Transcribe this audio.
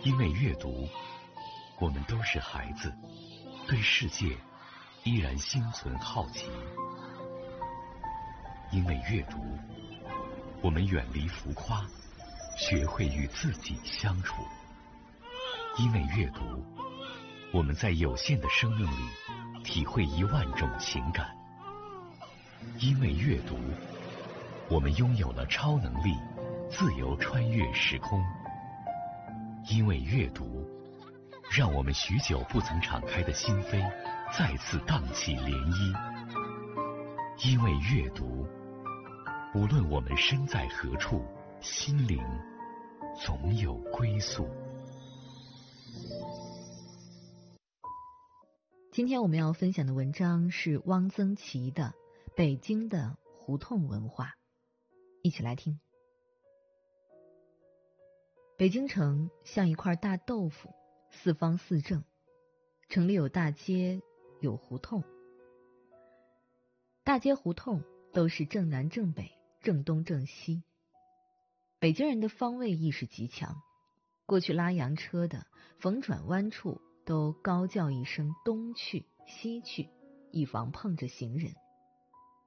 因为阅读，我们都是孩子，对世界依然心存好奇。因为阅读，我们远离浮夸，学会与自己相处。因为阅读，我们在有限的生命里体会10000种情感。因为阅读，我们拥有了超能力，自由穿越时空。因为阅读，让我们许久不曾敞开的心扉再次荡起涟漪。因为阅读，无论我们身在何处，心灵总有归宿。 今天我们要分享的文章是汪曾祺的《北京的胡同文化》，一起来听。北京城像一块大豆腐，四方四正，城里有大街，有胡同。大街胡同都是正南正北，正东正西。北京人的方位意识极强，过去拉洋车的逢转弯处都高叫一声东去西去，以防碰着行人。